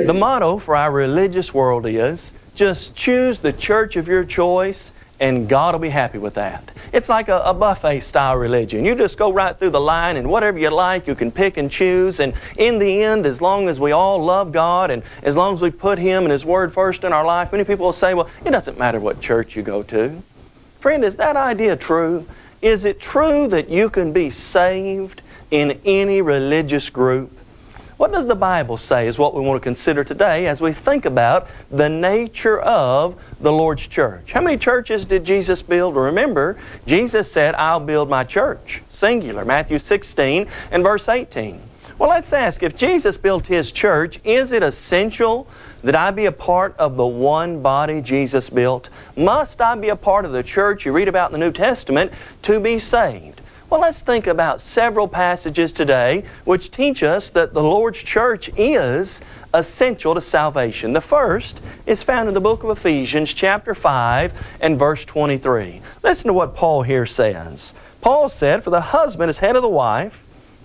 The motto for our religious world is, just choose the church of your choice and God will be happy with that. It's like a buffet-style religion. You just go right through the line and whatever you like, you can pick and choose. And in the end, as long as we all love God and as long as we put Him and His Word first in our life, many people will say, well, it doesn't matter what church you go to. Friend, is that idea true? Is it true that you can be saved in any religious group? What does the Bible say is what we want to consider today as we think about the nature of the Lord's church. How many churches did Jesus build? Remember, Jesus said, I'll build my church. Singular, Matthew 16 and verse 18. Well, let's ask, if Jesus built His church, is it essential that I be a part of the one body Jesus built? Must I be a part of the church you read about in the New Testament to be saved? Well, let's think about several passages today which teach us that the Lord's church is essential to salvation. The first is found in the book of Ephesians chapter 5 and verse 23. Listen to what Paul here says. Paul said, for the husband is head of the wife,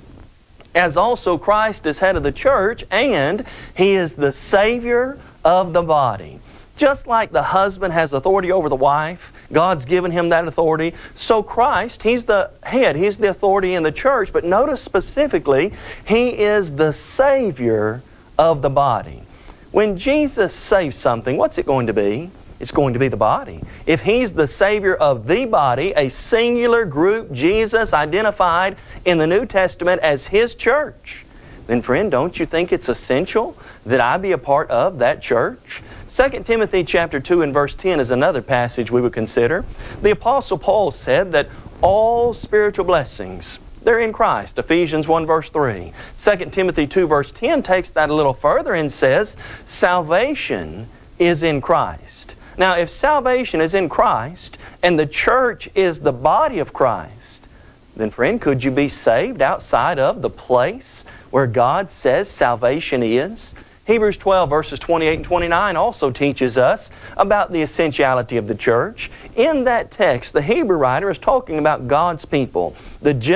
as also Christ is head of the church, and He is the Savior of the body. Just like the husband has authority over the wife, God's given him that authority, so Christ, He's the head, He's the authority in the church, but notice specifically, He is the Savior of the body. When Jesus saves something, what's it going to be? It's going to be the body. If He's the Savior of the body, a singular group Jesus identified in the New Testament as His church, then friend, don't you think it's essential that I be a part of that church? 2 Timothy chapter 2 and verse 10 is another passage we would consider. The Apostle Paul said that all spiritual blessings, they're in Christ. Ephesians 1 verse 3. 2 Timothy 2 verse 10 takes that a little further and says, salvation is in Christ. Now, if salvation is in Christ and the church is the body of Christ, then friend, could you be saved outside of the place where God says salvation is? Hebrews 12 verses 28 and 29 also teaches us about the essentiality of the church. In that text, the Hebrew writer is talking about God's people, the